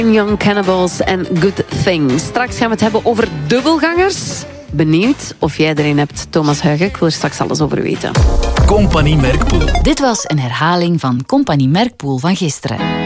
Young Cannibals en Good Thing. Straks gaan we het hebben over dubbelgangers. Benieuwd of jij er een hebt, Thomas Huygen. Ik wil er straks alles over weten. Compagnie Merkpoel. Dit was een herhaling van Compagnie Merkpoel van gisteren.